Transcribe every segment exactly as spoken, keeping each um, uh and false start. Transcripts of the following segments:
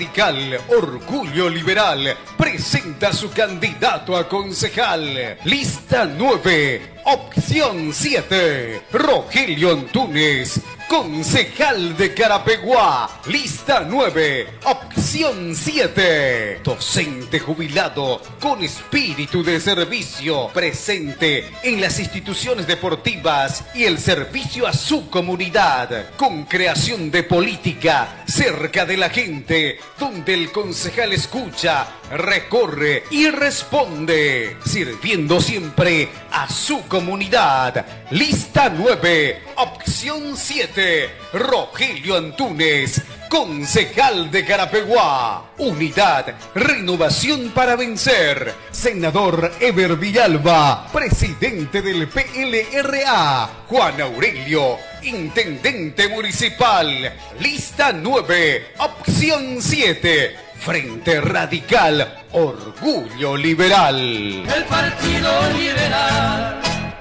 Radical Orgullo Liberal presenta su candidato a concejal. Lista nueve, opción siete, Rogelio Antunes, concejal de Carapeguá. Lista nueve, opción siete, docente jubilado con espíritu de servicio, presente en las instituciones deportivas y el servicio a su comunidad, con creación de política cerca de la gente, donde el concejal escucha, recorre y responde, sirviendo siempre a su comunidad. Lista nueve, opción siete, Rogelio Antunes, concejal de Carapeguá. Unidad, renovación para vencer. Senador Eber Villalba, presidente del P L R A. Juan Aurelio, intendente municipal. Lista nueve, opción siete, Frente Radical Orgullo Liberal. El Partido Liberal.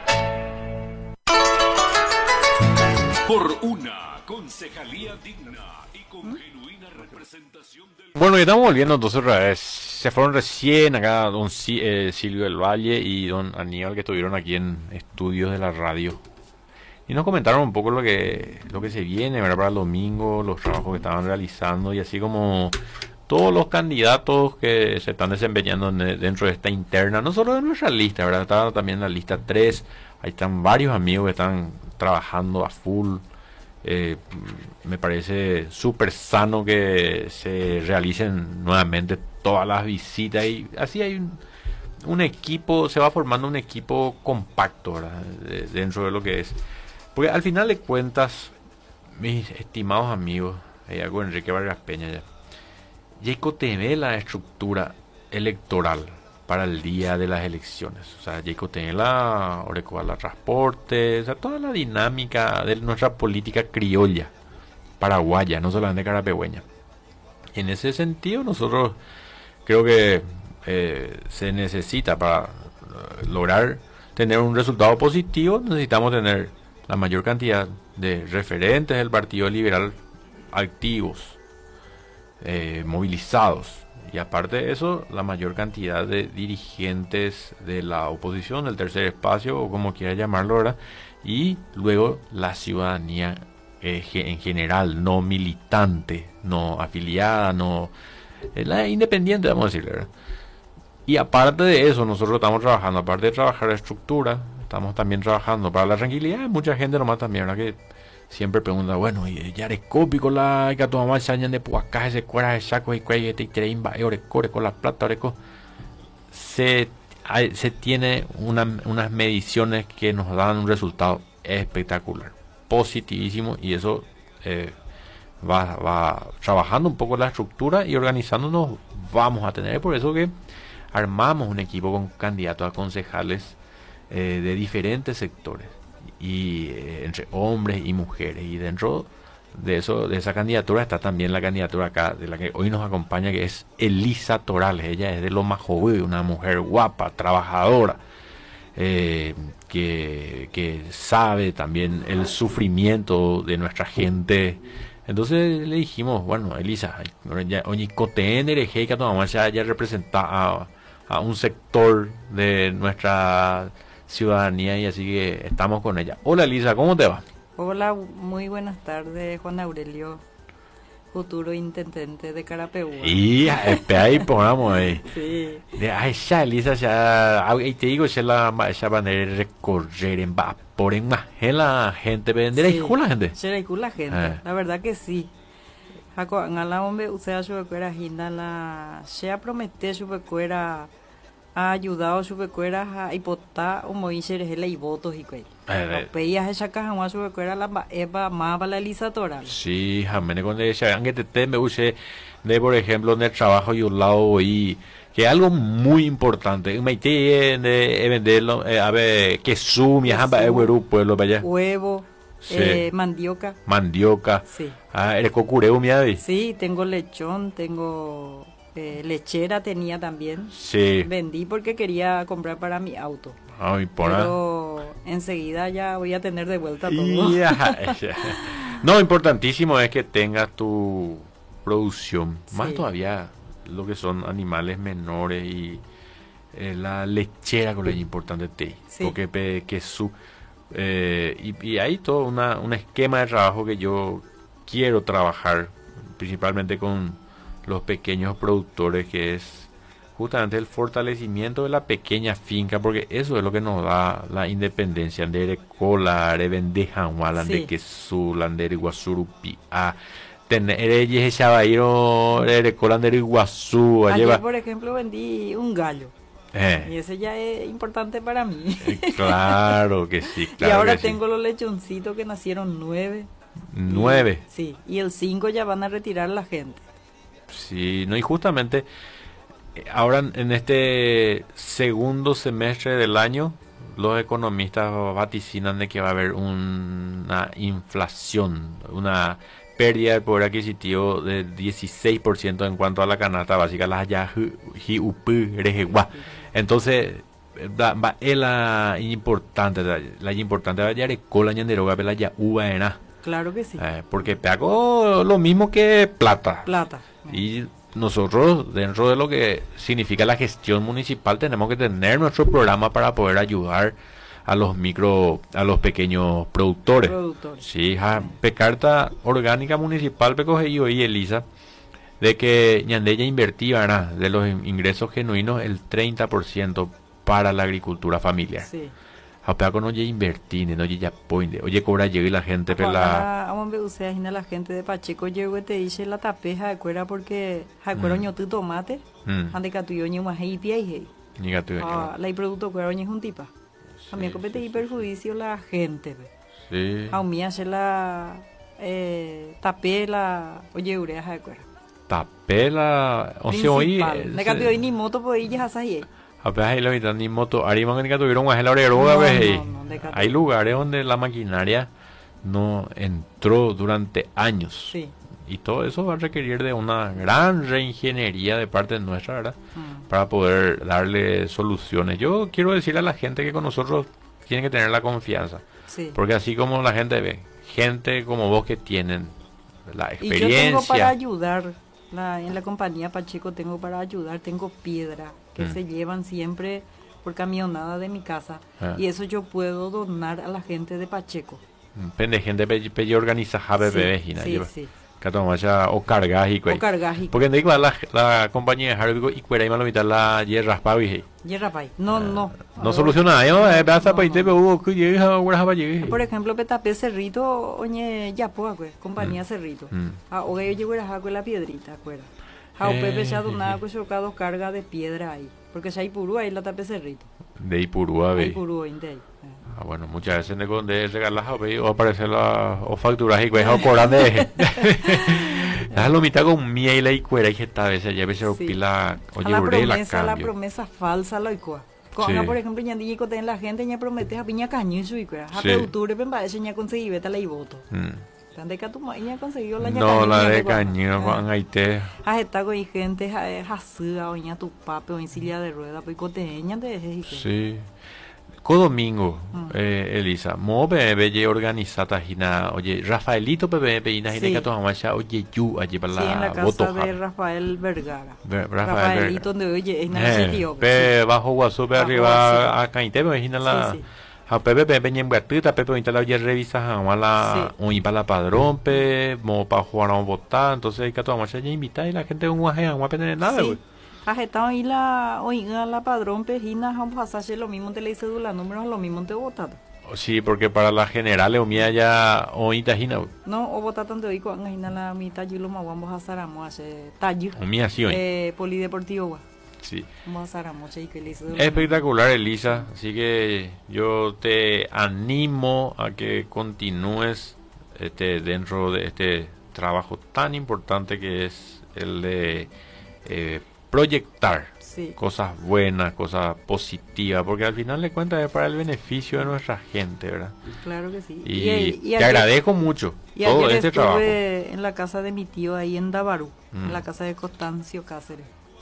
Por una concejalía digna y con genuina representación del... Bueno, y estamos volviendo entonces otra vez. Se fueron recién acá don Si- eh, Silvio del Valle y don Aníbal, que estuvieron aquí en estudios de la radio. Y nos comentaron un poco lo que lo que se viene, ¿verdad? Para el domingo, los trabajos que estaban realizando y así como todos los candidatos que se están desempeñando en- dentro de esta interna, no solo de nuestra lista, ¿verdad? Está también la lista tres, ahí están varios amigos que están trabajando a full. Eh, me parece súper sano que se realicen nuevamente todas las visitas y así hay un, un equipo, se va formando un equipo compacto, ¿verdad? De- dentro de lo que es. Porque al final de cuentas, mis estimados amigos, allá con Enrique Vargas Peña, ya, Jacob te ve la estructura electoral para el día de las elecciones. O sea, Jacob tiene la Orecoa, la transporte, o sea, toda la dinámica de nuestra política criolla, paraguaya, no solamente carapegüeña. En ese sentido, nosotros creo que eh, se necesita para eh, lograr tener un resultado positivo, necesitamos tener la mayor cantidad de referentes del Partido Liberal activos, eh, movilizados. Y aparte de eso, la mayor cantidad de dirigentes de la oposición, del tercer espacio, o como quiera llamarlo, ¿verdad? Y luego la ciudadanía eh, ge- en general, no militante, no afiliada, no... eh, la independiente, vamos a decirle, ¿verdad? Y aparte de eso, nosotros estamos trabajando, aparte de trabajar la estructura, estamos también trabajando para la tranquilidad de mucha gente nomás también, ¿verdad? Que siempre pregunta, bueno, y ya eres cópico la que tu mamá se añade de puacas, ese cuera de saco y cuello, te treimba, orecore con la plata, oreco. Se, hay- se tiene una, unas mediciones que nos dan un resultado espectacular, positivísimo, y eso eh, va, va trabajando un poco la estructura y organizándonos, vamos a tener, por eso que armamos un equipo con candidatos a concejales eh, de diferentes sectores y eh, entre hombres y mujeres, y dentro de eso, de esa candidatura está también la candidatura acá de la que hoy nos acompaña, que es Elisa Torales. Ella es de lo más joven, una mujer guapa, trabajadora, eh, que, que sabe también el sufrimiento de nuestra gente. Entonces le dijimos, bueno, Elisa, oye, Coten Ereje, que tu mamá ya, ya representa a, a un sector de nuestra ciudadanía, y así que estamos con ella. Hola Elisa, ¿cómo te va? Hola, muy buenas tardes, Juan Aurelio, futuro intendente de Carapeguá. Y espera ahí, pongamos ahí. Sí, De, ay, ya Elisa, ya, y te digo, ya la esa manera de recorrer en vapor, en más, en la gente, vender ahí con la gente. será con la gente, Eh. la verdad que sí. Jaco, en la hombre, usted su becuera, ginda la, se ha prometido su becuera, ha ayudado su becuera a hipotar o moisés y votos y que. Eh, Pedías esa caja más su becuera la eva más para la Elisa Toral. Sí, jamás con ella, aunque te te me use de, por ejemplo, en el trabajo y un lado y que es algo muy importante. Me tiene de venderlo, eh, a ver, que sumi, jamba, eh, güero, pueblo, vaya. Huevo, Sí. eh, mandioca. Mandioca. Sí. Ah, eres cocureo, mi ave. Sí, tengo lechón, tengo eh, lechera tenía también. Sí. Vendí porque quería comprar para mi auto. Ay, por ahí. Pero enseguida ya voy a tener de vuelta todo. Ya, ya. No, importantísimo es que tengas tu producción, más Sí. todavía lo que son animales menores y eh, la lechera con lo importante te, Sí. porque pe- que su eh, y, y hay todo una, un esquema de trabajo que yo quiero trabajar principalmente con los pequeños productores, que es justamente el fortalecimiento de la pequeña finca, porque eso es lo que nos da la independencia de cola, de vendejan, Sí. de queso, de iguazurupi, a tener ese chabairo de cola de iguazú, Ayer, lleva por ejemplo, vendí un gallo. Y eh, ese ya es importante para mí. eh, claro que sí, claro y ahora que sí. tengo los lechoncitos que nacieron nueve. Nueve. Y- sí, y el cinco ya van a retirar la gente. Sí, no, y justamente eh, ahora en en este segundo semestre del año, los economistas vaticinan de que va a haber una inflación, una pérdida de poder adquisitivo de dieciséis por ciento en cuanto a la canasta básica, las ya hi- upu, rejegua. Entonces, eh, va va- es la importante, la, la importante va a llegar cola ñanderoga, la ya uva era. Claro que sí. Eh, porque pago lo mismo que plata. Plata. Y nosotros, dentro de lo que significa la gestión municipal, tenemos que tener nuestro programa para poder ayudar a los micro, a los pequeños productores. Productores. Sí, ja, pecarta orgánica municipal, pecoge yo y Elisa, de que ñandella invertía, ¿verdad?, de los in- ingresos genuinos el treinta por ciento para la agricultura familiar. Sí. Apeaco no ya invertir, no ya poinde, oye cobra llega y la gente pela. Ahora, vamos a ver, o sea, imagina la gente de Pacheco llegó y te dice la tapeja de cuera porque ja cuera Mm. oño tu tomate, Mm. ande que tu yoño más y pie y Niga tu- ah, la y producto cuera oño es un tipa. También compete y perjuicio la gente, ve. Sí. A mí hace la eh, tapé la oye ureja de cuera. Tapela, o sea, hoy Principal. Ne que hoy ni moto por ella hasa ahí. apenas ahí lo mitad ni moto, ariman que tuvieron más el aeroga, No, ¿ves? no, no, de Cato. Hay lugares donde la maquinaria no entró durante años. Sí. Y todo eso va a requerir de una gran reingeniería de parte nuestra, ¿verdad? Mm. Para poder darle soluciones. Yo quiero decirle a la gente que con nosotros tienen que tener la confianza. Sí. Porque así como la gente ve, gente como vos que tienen la Y yo tengo para experiencia. ayudar, la, en la compañía Pacheco tengo para ayudar, tengo piedra que Mm. se llevan siempre por camionada de mi casa. Ah. Y eso yo puedo donar a la gente de Pacheco. Pende gente pe pe organiza jabe Sí, bebé hina sí, lleva. sí. Catomaya o cargas y O cargas y porque digo la la compañía de Harvico y cuera y malo mitad la yerras pavi. Yerra pay. No, no. No soluciona yo, eh pasa pa ite hubo que llega ahora va llegue. Por ejemplo, petapé Cerrito, oñe Yapoa, pues, compañía Cerrito. Mm. Ah, o yo llevo con la piedrita, acuerda. Ah, o Eh, Pepe ya je, donaba je. pues chocado carga de piedra ahí. Porque si hay purú ahí la tapé Cerrito. De Ipurúa Hay ve. purú ahí de ahí. Ah, bueno, muchas veces de con de regalar jabe o aparecer la o facturas y cuesta o cobran de. Déjalo mitad con miel y cuera y que esta vez ya veces Sí. pila A oye la ure la promesa, la cambio. promesa falsa lo icua. Con Sí. por ejemplo, ña diñico ten la gente ña promete a piña cañizo y cuera. A Sí. octubre pen parece ña conseguí vete la y voto. Mm. Tande que tu ma ña consiguió la ña No, la ña de cuá. cañón, Juan Aite. A esta con gente jasida o ña tu pape o en silla de rueda pues coteña de ese. Sí. Co domingo, Mm. eh, Elisa, mo be belle organizata hina, oye, Rafaelito be be hina hina Sí. que to macha, oye, yu allí para Sí, en la la casa botoja. de Rafael Vergara. Ve- Rafael Rafaelito donde oye, es nada Eh, sitio. pe bajo guaso pe Bajo arriba Guasú. a cainte be hina la Sí, sí. a pepe pe pe ñen batuta pe pe la oye revisa a la Sí. un y para la padrón pe mo pa jugar a un votar, entonces que to macha ya invita y la gente un guaje, no va a tener nada, Sí. güey. Ajetado y la oiga la padrón pejina vamos a hacer lo mismo te le cédula números lo mismo te votado. Sí, porque para la general mía ya oíta hina, No, o votar tanto y con hina la mitad y lo más vamos a hacer a hacer tallo. mía sí hoy. Eh, polideportivo va. Sí. Vamos a hacer a mocha y que le cédula. Espectacular, Elisa. Así que yo te animo a que continúes este, dentro de este trabajo tan importante que es el de eh, proyectar Sí. cosas buenas, cosas positivas, porque al final de cuentas es para el beneficio de nuestra gente, ¿verdad? Claro que sí. Y, y te ayer- agradezco mucho Y todo ayer este estuve trabajo. en la casa de mi tío ahí en Dabarú, Mm. en la casa de Constancio Cáceres.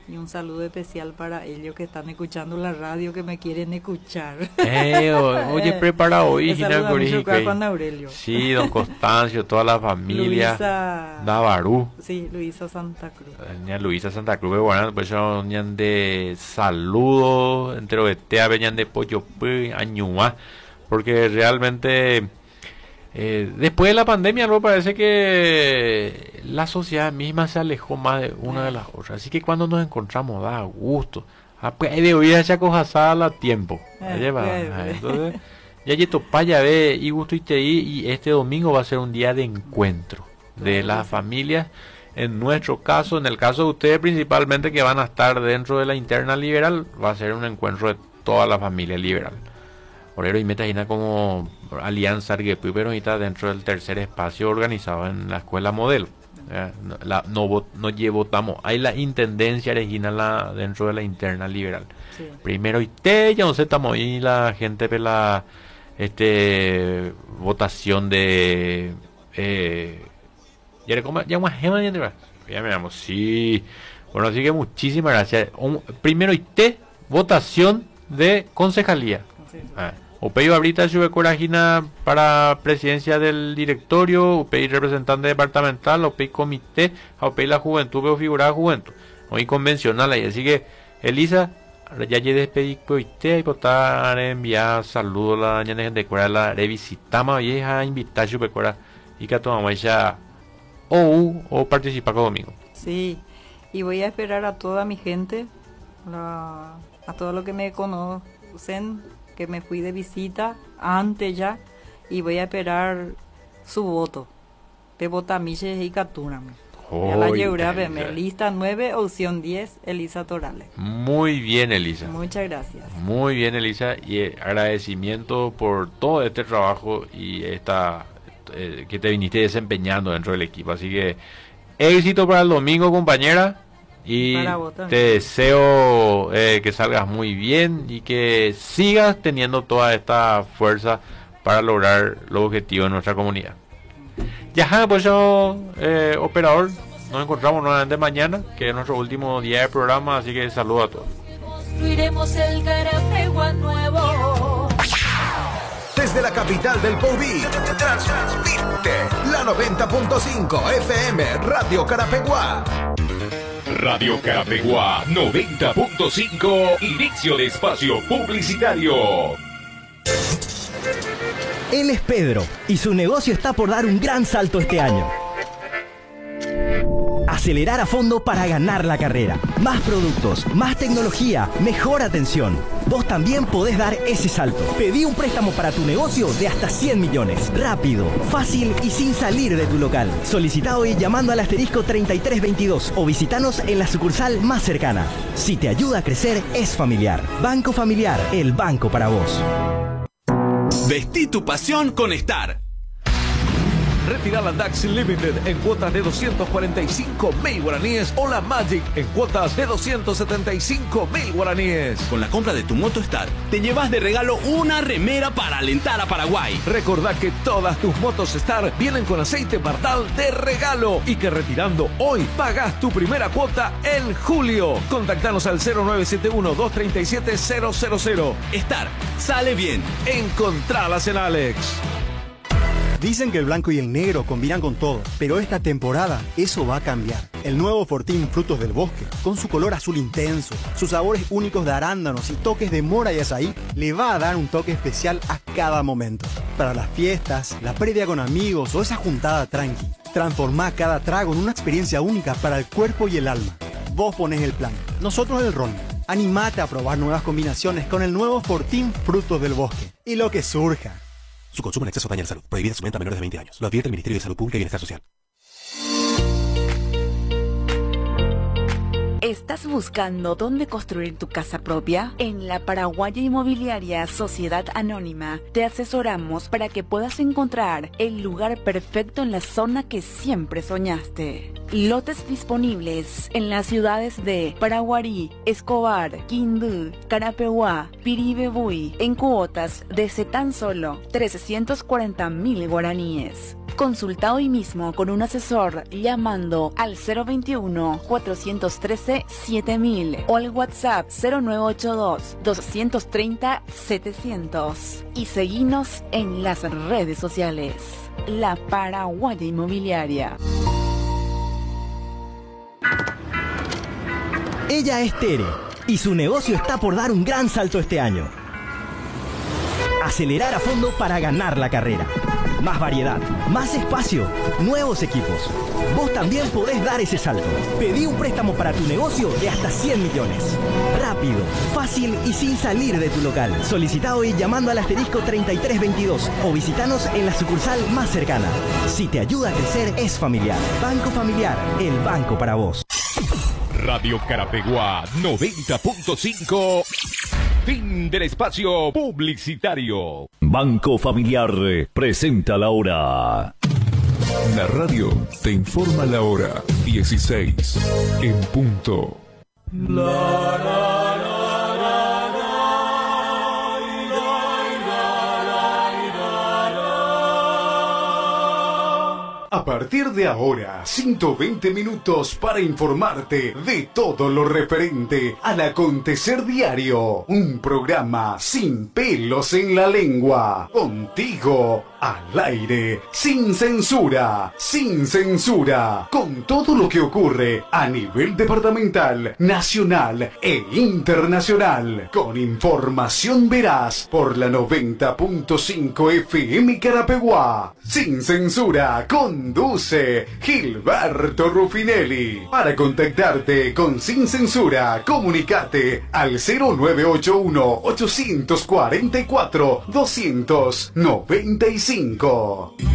Y un saludo especial para ellos que están escuchando la radio, que me quieren escuchar. Eh, oye, prepara hoy, Gina Juan Aurelio. Sí, don Constancio, toda la familia. Luisa Navarú. Sí, Luisa Santa Cruz. Doña Luisa Santa Cruz, bueno, pues son de saludos, entre Oetea, venían de Pollo Añua, porque realmente eh, después de la pandemia, me parece que la sociedad misma se alejó más de una de las otras, así que cuando nos encontramos da gusto. Ah, pues de hoy esa cosa a tiempo. Entonces, ya lleto paya ve y gusto y te y este domingo va a ser un día de encuentro de las familias. En nuestro caso, en el caso de ustedes principalmente que van a estar dentro de la interna liberal, va a ser un encuentro de toda la familia liberal. Orero y Metagina como alianza Arguepu, pero está dentro del tercer espacio organizado en la escuela modelo. Eh, la, no, no votamos, hay la intendencia Regina la, dentro de la interna liberal. Sí. Primero y te, ya no sé, estamos ahí la gente de la este votación de eh, ya le como ya más gema ya ya miramos, sí. Bueno, así que muchísimas gracias. Un, primero y te, votación de concejalía. Sí. Ah. Opey ahorita sube coragina para presidencia del directorio, Opey representante departamental, Opey comité, Opey la juventud, veo figurada juventud, hoy convencional ahí, así que Elisa, ya ya despedí con usted y por estar enviar saludos a la gente de Cora, la revisitamos y a invitar sube cora y que tomamos ya o o participar conmigo. Sí, y voy a esperar a toda mi gente, la, a todo lo que me conocen, que me fui de visita antes ya, y voy a esperar su voto de Botamiches y Catuna. Ya la llevaré, lista nueve, opción diez, Elisa Torales. Muy bien, Elisa. Muchas gracias. Muy bien, Elisa, y agradecimiento por todo este trabajo y esta eh, que te viniste desempeñando dentro del equipo. Así que éxito para el domingo, compañera. Y te deseo eh, que salgas muy bien y que sigas teniendo toda esta fuerza para lograr los objetivos de nuestra comunidad. Ya, pues yo, eh, operador, nos encontramos nuevamente mañana, que es nuestro último día de programa, así que saludos a todos. Construiremos el Carapegua nuevo. Desde la capital del Pobí, transmite la noventa punto cinco F M Radio Carapeguá. Radio Carapeguá noventa punto cinco, inicio de espacio publicitario. Él es Pedro y su negocio está por dar un gran salto este año. Acelerar a fondo para ganar la carrera. Más productos, más tecnología, mejor atención. Vos también podés dar ese salto. Pedí un préstamo para tu negocio de hasta cien millones. Rápido, fácil y sin salir de tu local. Solicita hoy llamando al asterisco treinta y tres veintidós o visitanos en la sucursal más cercana. Si te ayuda a crecer, es familiar. Banco Familiar, el banco para vos. Vestí tu pasión con Star. Retira la Dax Limited en cuotas de doscientos cuarenta y cinco mil guaraníes o la Magic en cuotas de doscientos setenta y cinco mil guaraníes. Con la compra de tu moto Star, te llevas de regalo una remera para alentar a Paraguay. Recordá que todas tus motos Star vienen con aceite Bardal de regalo y que retirando hoy pagás tu primera cuota en julio. Contactanos al cero nueve siete uno, dos tres siete, cero cero cero. Star, sale bien. Encontralas en Alex. Dicen que el blanco y el negro combinan con todo, pero esta temporada eso va a cambiar. El nuevo Fortín Frutos del Bosque, con su color azul intenso, sus sabores únicos de arándanos y toques de mora y azaí, le va a dar un toque especial a cada momento. Para las fiestas, la previa con amigos o esa juntada tranqui, transformá cada trago en una experiencia única para el cuerpo y el alma. Vos ponés el plan, nosotros el ron. Animate a probar nuevas combinaciones con el nuevo Fortín Frutos del Bosque. Y lo que surja. Su consumo en exceso daña la salud. Prohibida su venta a menores de veinte años. Lo advierte el Ministerio de Salud Pública y Bienestar Social. ¿Estás buscando dónde construir tu casa propia? En la Paraguaya Inmobiliaria Sociedad Anónima te asesoramos para que puedas encontrar el lugar perfecto en la zona que siempre soñaste. Lotes disponibles en las ciudades de Paraguarí, Escobar, Quindú, Carapeguá, Piribebuy, en cuotas desde tan solo trescientos cuarenta mil guaraníes. Consulta hoy mismo con un asesor llamando al cero veintiuno, cuatrocientos trece, siete mil o al WhatsApp cero nueve ocho dos, doscientos treinta, setecientos. Y seguinos en las redes sociales. La Paraguaya Inmobiliaria. Ella es Tere y su negocio está por dar un gran salto este año. Acelerar a fondo para ganar la carrera. Más variedad, más espacio, nuevos equipos. Vos también podés dar ese salto. Pedí un préstamo para tu negocio de hasta cien millones. Rápido, fácil y sin salir de tu local. Solicita hoy llamando al asterisco treinta y tres veintidós o visitanos en la sucursal más cercana. Si te ayuda a crecer, es familiar. Banco Familiar, el banco para vos. Radio Carapeguá noventa punto cinco. Fin del espacio publicitario. Banco Familiar presenta la hora. La radio te informa la hora dieciséis en punto. La, la, la. A partir de ahora, ciento veinte minutos para informarte de todo lo referente al acontecer diario. Un programa sin pelos en la lengua. Contigo, al aire, sin censura, sin censura. Con todo lo que ocurre a nivel departamental, nacional e internacional. Con información veraz por la noventa punto cinco F M Carapeguá. Sin censura, conduce Gilberto Rufinelli. Para contactarte con Sin Censura, comunicate al cero nueve ocho uno, ocho cuatro cuatro, dos nueve cinco.